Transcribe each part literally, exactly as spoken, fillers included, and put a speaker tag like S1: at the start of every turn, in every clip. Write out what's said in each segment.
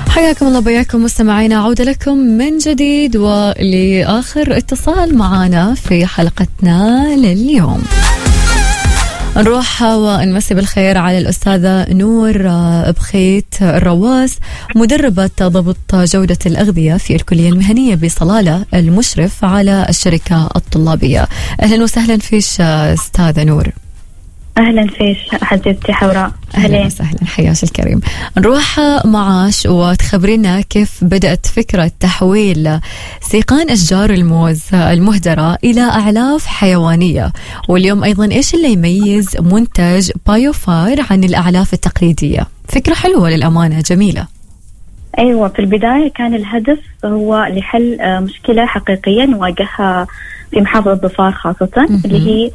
S1: حياكم الله بياكم مستمعينا، عودة لكم من جديد ولآخر اتصال معنا في حلقتنا لليوم. نروح ونمسي بالخير على الأستاذة نور بخيت الرواس، مدربة ضبط جودة الأغذية في الكلية المهنية بصلالة، المشرف على الشركة الطلابية. أهلا وسهلا فيش أستاذة نور.
S2: أهلا فيش حبيبتي حوراء.
S1: أهلا وسهلا، حياش الكريم. نروح معاش وتخبرينا كيف بدأت فكرة تحويل سيقان أشجار الموز المهدرة إلى أعلاف حيوانية، واليوم أيضا إيش اللي يميز منتج بايوفار عن الأعلاف التقليدية؟ فكرة حلوة للأمانة، جميلة.
S2: أيوة، في البداية كان الهدف هو لحل مشكلة حقيقية نواجهها في محافظة ظفار خاصة، اللي هي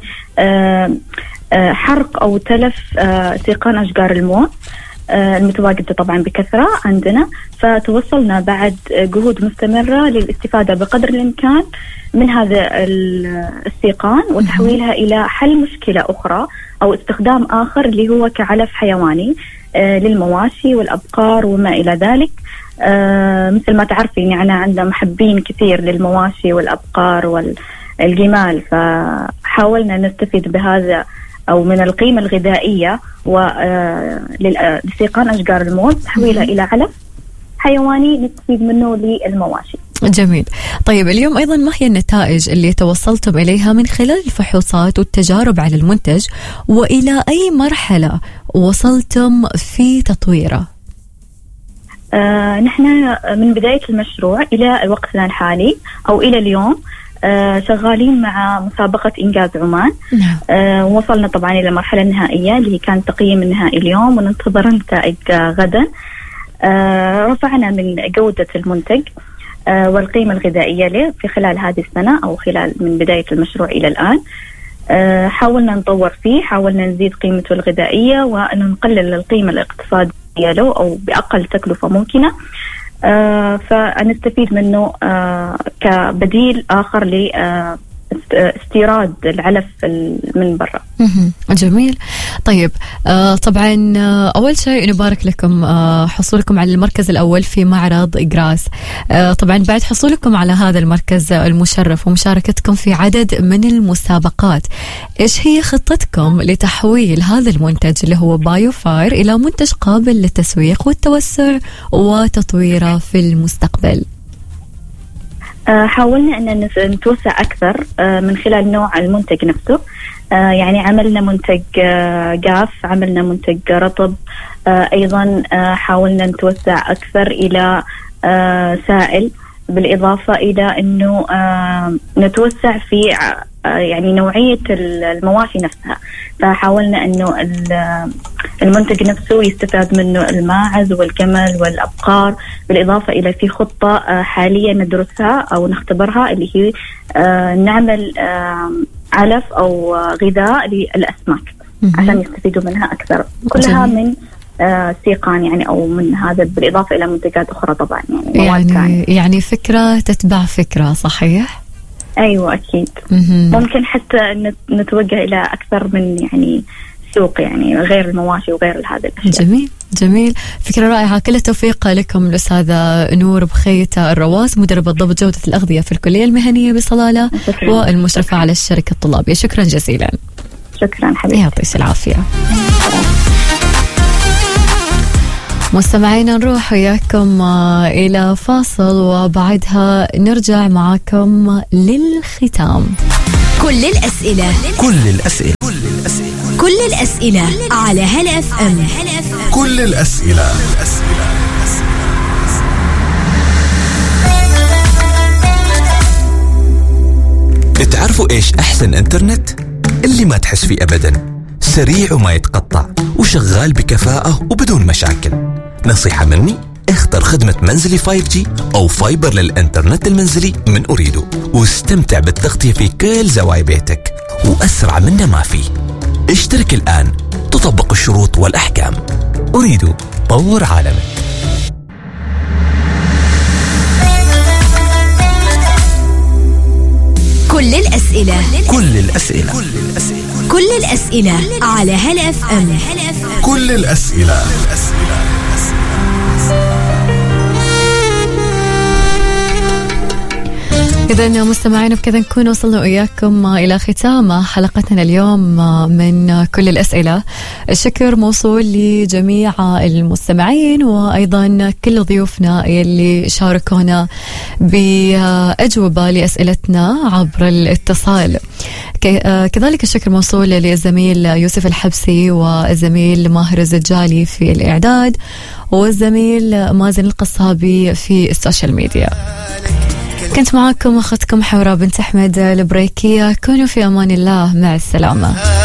S2: حرق أو تلف سيقان أشجار الموز المتواجدة طبعا بكثرة عندنا. فتوصلنا بعد جهود مستمرة للاستفادة بقدر الإمكان من هذا السيقان وتحويلها إلى حل مشكلة أخرى أو استخدام آخر اللي هو كعلف حيواني للمواشي والأبقار وما إلى ذلك. مثل ما تعرفين يعني عندنا محبين كثير للمواشي والأبقار والجمال، فحاولنا نستفيد بهذا أو من القيمة الغذائية ولسيقان أشجار الموز تحويلها إلى علف حيواني نستفيد منه للمواشي.
S1: جميل. طيب اليوم أيضا ما هي النتائج اللي توصلتم إليها من خلال الفحوصات والتجارب على المنتج، وإلى أي مرحلة وصلتم في تطويره؟
S2: آه نحن من بداية المشروع إلى وقتنا الحالي أو إلى اليوم آه شغالين مع مسابقة إنجاز عمان. نعم. آه وصلنا طبعا إلى المرحلة النهائية اللي هي كان تقييم النهائي اليوم، وننتظر النتائج آه غدا. آه رفعنا من جودة المنتج آه والقيمة الغذائية له في خلال هذه السنة أو خلال من بداية المشروع إلى الآن. آه حاولنا نطور فيه، حاولنا نزيد قيمته الغذائية وأن نقلل القيمة الاقتصادية له أو بأقل تكلفة ممكنة. آه فنستفيد منه آه كبديل آخر لاستيراد العلف من برا.
S1: جميل. طيب آه طبعا آه أول شيء نبارك لكم آه حصولكم على المركز الأول في معرض إجراس. آه طبعا بعد حصولكم على هذا المركز المشرف ومشاركتكم في عدد من المسابقات، إيش هي خطتكم لتحويل هذا المنتج اللي هو بايوفار إلى منتج قابل للتسويق والتوسع وتطويره في المستقبل؟
S2: حاولنا أن نتوسع أكثر من خلال نوع المنتج نفسه. يعني عملنا منتج جاف، عملنا منتج رطب، أيضا حاولنا نتوسع أكثر إلى سائل، بالإضافة إلى أنه نتوسع في يعني نوعية المواشي نفسها. فحاولنا أنه المنتج نفسه يستفاد منه الماعز والجمل والأبقار، بالإضافة إلى في خطة حاليا ندرسها أو نختبرها اللي هي نعمل علف أو غذاء للأسماك عشان يستفيدوا منها أكثر، كلها من سيقان يعني أو من هذا، بالإضافة إلى منتجات أخرى طبعا يعني
S1: يعني, يعني فكرة تتبع فكرة، صحيح؟
S2: أيوة أكيد. ممكن حتى نتوجه إلى أكثر من يعني سوق يعني غير المواشي وغير هذا الأشياء.
S1: جميل جميل، فكرة رائعة. كل التوفيق لكم الأستاذة نور بخيت الرواس، مدربة ضبط جودة الأغذية في الكلية المهنية بصلالة والمشرفة على الشركة الطلابية. شكرا جزيلا.
S2: شكرا حبيبي،
S1: يعطيك العافية. مستمعينا نروح وياكم إلى فاصل وبعدها نرجع معكم للختام.
S3: كل الأسئلة
S4: كل الأسئلة
S3: كل الأسئلة على هلا اف ام.
S4: كل الأسئلة. تعرفوا إيش أحسن إنترنت؟ اللي ما تحس فيه أبداً، سريع وما يتقطع وشغال بكفاءة وبدون مشاكل. نصيحة مني، اختر خدمة منزلي فايف جي أو فايبر للإنترنت المنزلي من أريدو، واستمتع بالتغطية في كل زوايا بيتك، وأسرع منه ما فيه. اشترك الآن، تطبق الشروط والأحكام. أريدو، طور عالمك.
S3: كل الأسئلة
S4: كل الأسئلة
S3: كل الأسئلة على هلا اف ام.
S4: كل الأسئلة.
S1: إذا مستمعين بكذا نكون وصلنا وإياكم إلى ختام حلقتنا اليوم من كل الأسئلة. الشكر موصول لجميع المستمعين وأيضا كل ضيوفنا اللي شاركونا بأجوبة لأسئلتنا عبر الاتصال. كذلك الشكر موصول للزميل يوسف الحبسي والزميل ماهر الزجالي في الإعداد والزميل مازن القصابي في السوشيال ميديا. كنت معكم أختكم حوراء بنت أحمد البريكية. كونوا في أمان الله، مع السلامة.